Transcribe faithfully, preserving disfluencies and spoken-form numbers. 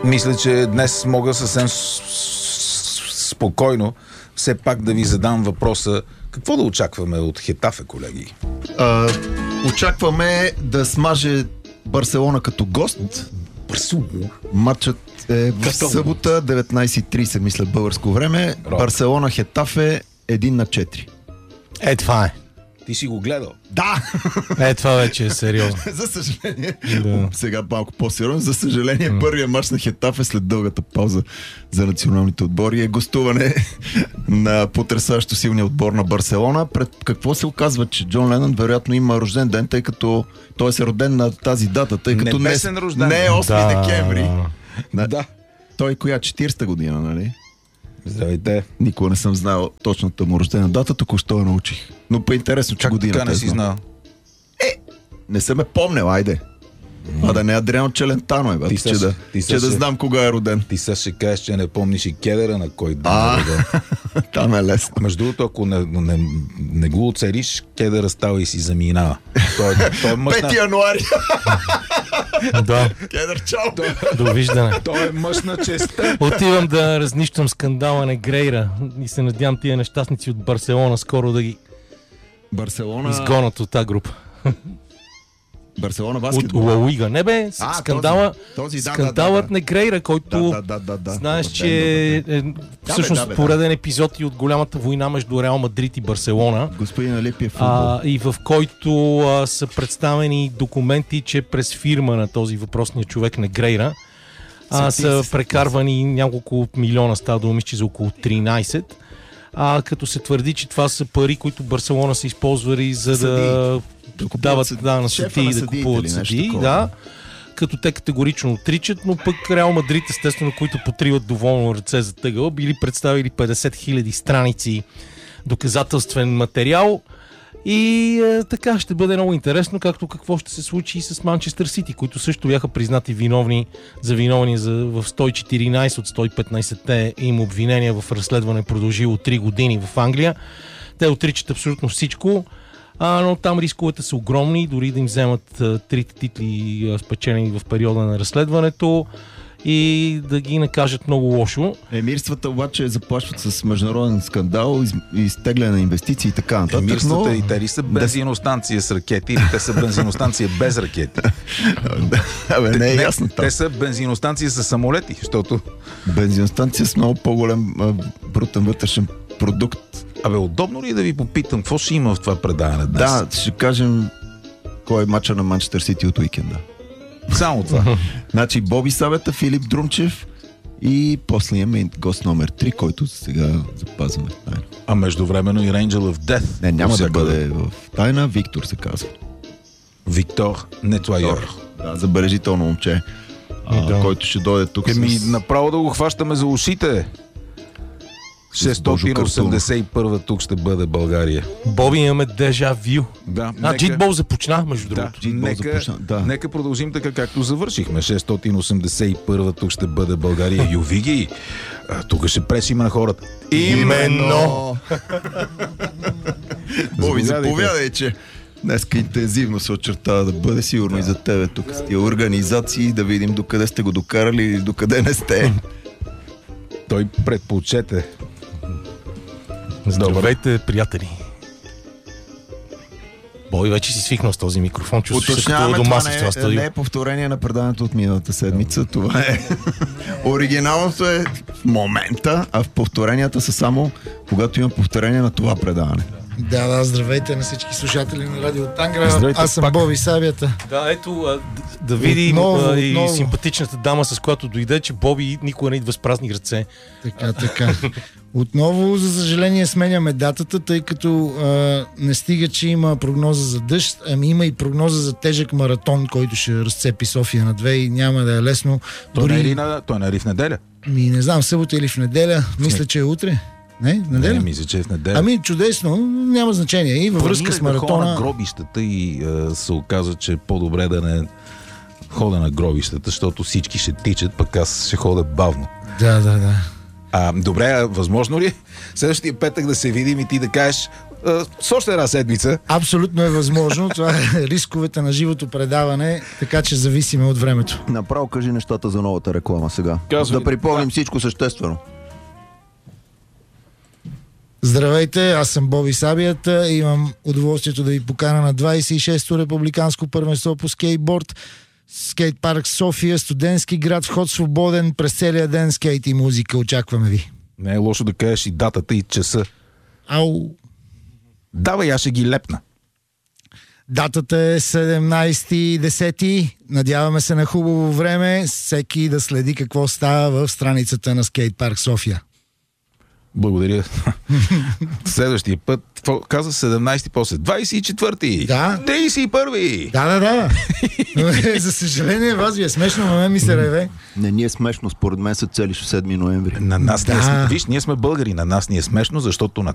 Мисля, че днес мога съвсем спокойно все пак да ви задам въпроса: какво да очакваме от Хетафе, колеги? А, очакваме да смаже Барселона като гост. Барселона. Матчът е в събота, деветнайсет и трийсет, мисля, българско време. Роб. Барселона Хетафе едно на четири. Е, това е. Ти си го гледал? Да! Е, това вече е сериозно. За съжаление. Да. Сега малко по-сериозно. За съжаление, mm. първият мач на Хетафе след дългата пауза за националните отбори е гостуване на потресащо силния отбор на Барселона. Пред какво се оказва, че Джон Ленън вероятно има рожден ден, тъй като той е роден на тази дата, тъй като не, не е осми да. декември. Да. да. Той коя? четирийсета година, нали? Здравейте. Никога не съм знал точната му рождена дата, току-що я научих. Но по-интересно, че как годината така не си знал? Е, не съм ме помнил, айде. А да не е Адриано Челентано, е, бе, че, са, да, че че да знам кога е роден. Ти сега ще кажеш, че не помниш и кедъра на кой ден е роден. Там е лесно. Между другото, ако не, не, не го оцелиш, кедъра става и си заминава. Той, той е мъж на... пети януари. Да. Кедър, чао. Той, Довиждане. той е мъж на честа. Отивам да разнищам скандала на Грейра и се надявам тия нещастници от Барселона скоро да ги Барселона... изгонят от тази група. Барселона От баскетбол. Ла Лига. Не бе, А, скандала, този, този, да, скандалът да, да, на Грейра, който да, да, да, да, знаеш, да, че да, е всъщност да, бе, да. пореден епизод и от голямата война между Реал Мадрид и Барселона. Господин Алипи е футбол. А, и в който а, са представени документи, че през фирма на този въпросния човек на Грейра а, са прекарвани няколко милиона, става дума, че за около тринайсет, а, като се твърди, че това са пари, които Барселона са използвали за Съдии. да, Да купуват дават съд... да, на шефа съдии на да съдиите купуват или нещо съдии, такова. да, като те категорично отричат, но пък Реал Мадрид, естествено, които потриват доволно ръце за тъгъла, били представили петдесет хиляди страници доказателствен материал. И е, така ще бъде много интересно, както какво ще се случи и с Манчестър Сити, които също бяха признати виновни за виновни за, в сто и четиринайсет от сто и петнайсетте им обвинения в разследване, продължило три години в Англия. Те отричат абсолютно всичко, а, но там рисковете са огромни, дори да им вземат а, трите титли, а, спечелени в периода на разследването, и да ги накажат много лошо. Емирствата обаче заплашват с международен скандал, из, изтегляне на инвестиции и така нататък. Емирствата но... и те ли са бензиностанция с ракети, или те са бензиностанция без ракети? Абе, не е не, ясно те, те са бензиностанция с самолети, защото... Бензиностанция с много по-голям а, брутен вътрешен продукт. Абе, удобно ли да ви попитам, какво ще има в това предаване днес? Да, ще кажем кой е мача на Манчестър Сити от уикенда. Само това. Значи Боби Сабета, Филип Друмчев и после имаме гост номер три, който сега запазваме в тайна. А междувременно и Angel of Death. Не, няма да всяка... бъде в тайна. Виктор се казва. Виктор Нетуайор. Да, забележително момче, а, да. който ще дойде тук. Еми, с... направо да го хващаме за ушите. шестстотин осемдесет и първа тук ще бъде България. Боби, имаме дежа вю. Да, А, нека... Джитбол започна, между Да, другото. нека, започна, да. нека продължим така, както завършихме. шестстотин осемдесет и първа тук ще бъде България. Ювиги, тук ще пресим на хората. Именно! Боби, заповядай, че днеска интензивно се очертава да бъде, сигурно да. И за тебе тук с тия организации, да видим докъде сте го докарали или докъде не сте. Той предпочете. Здравейте, приятели. Боби, вече си свикнал с този микрофон, чувстваш се като дома си в това студио. Не е повторение на предаването от миналата седмица, това е. Оригиналното е в момента, а в повторенията са само когато има повторение на това предаване. Да, да, здравейте на всички слушатели на Радио Тангра. Здравейте, Аз съм пак. Боби Сабията. Да, ето, а, да видим Отново, а, и отново. симпатичната дама, с която дойде, че Боби никога не идва с празни ръце. Така, така. Отново, за съжаление, сменяме датата, тъй като а, не стига, че има прогноза за дъжд, ами има и прогноза за тежък маратон, който ще разцепи София на две и няма да е лесно. Той, Дори... не, е ли на, той не е ли в неделя? Ми, не знам, събота или в неделя. Мисля, че е утре. Не, в неделя? Не, мисля, че е в неделя. Ами, чудесно, няма значение. И във връзка с Планирах да ходя маратона... на гробищата и а, се оказа, че е по-добре да не хода на гробищата, защото всички ще тичат, пък аз ще хода бавно. Да, да, да. А, добре, а възможно ли следващия петък да се видим и ти да кажеш: а, с още една седмица. Абсолютно е възможно. Това е рисковете на живото предаване, така че зависиме от времето. Направо кажи нещата за новата реклама сега. Казвай. Да припомним всичко съществено. Здравейте, аз съм Боби Сабията. Имам удоволствието да ви покана на двадесет и шесто републиканско първенство по скейтборд. Скейт парк София, студентски град, вход свободен, през целия ден скейт и музика. Очакваме ви. Не е лошо да кажеш и датата и часа. Ау! Давай, аз ще ги лепна. Датата е седемнадесети десети. Надяваме се на хубаво време. Всеки да следи какво става в страницата на Скейт парк София. Благодаря. Следващия път, какво каза седемнадесети, после двадесет и четвърти. Да. тридесет и първи. Да, да, да. За съжаление, вас ви е смешно, но мен ми се реве. Не ни е смешно, според мен се целиш седми ноември. На нас Да. ние сме, виж, ние сме българи, на нас ни е смешно, защото на